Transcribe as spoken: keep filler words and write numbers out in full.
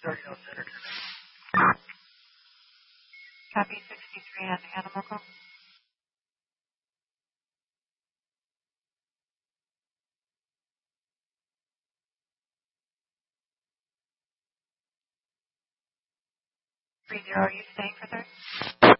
Copy sixty-three on Animal Call. Three zero, are you staying for third?